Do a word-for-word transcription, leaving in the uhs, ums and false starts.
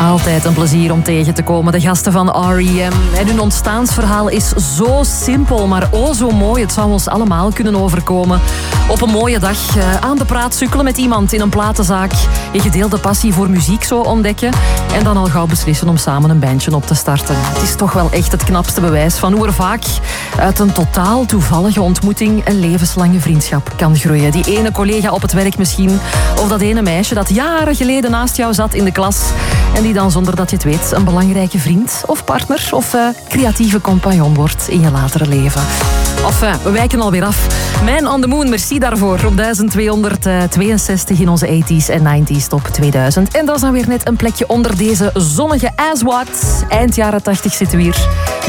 Altijd een plezier om tegen te komen. De gasten van R E M. En hun ontstaansverhaal is zo simpel, maar oh zo mooi. Het zou ons allemaal kunnen overkomen. Op een mooie dag uh, aan de praat sukkelen met iemand in een platenzaak. Je gedeelde passie voor muziek zo ontdekken. En dan al gauw beslissen om samen een bandje op te starten. Het is toch wel echt het knapste bewijs van hoe er vaak uit een totaal toevallige ontmoeting een levenslange vriendschap kan groeien. Die ene collega op het werk misschien. Of dat ene meisje dat jaren geleden naast jou zat in de klas. En die dan zonder dat je het weet een belangrijke vriend of partner of uh, creatieve compagnon wordt in je latere leven. Enfin, we wijken alweer af. Man on the Moon, merci daarvoor. Op duizend tweehonderdtweeënzestig in onze tachtiger en negentiger top tweeduizend. En dat is dan weer net een plekje onder deze zonnige Aswad. Eind jaren tachtig zitten we hier.